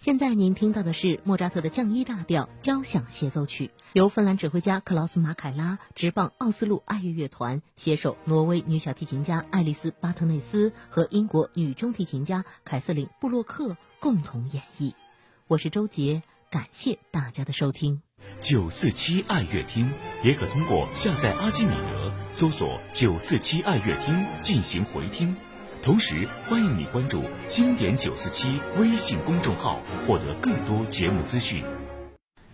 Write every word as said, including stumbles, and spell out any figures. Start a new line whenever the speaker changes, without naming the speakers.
现在您听到的是莫扎特的降一大调交响协奏曲，由芬兰指挥家克劳斯马凯拉、执棒奥斯陆爱乐乐团携手挪威女小提琴家爱丽丝巴特内斯和英国女中提琴家凯瑟琳布洛克共同演绎。我是周杰，感谢大家的收听。
九四七爱乐厅也可通过下载阿基米德搜索九四七爱乐厅进行回听。同时欢迎你关注经典九四七微信公众号，获得更多节目资讯。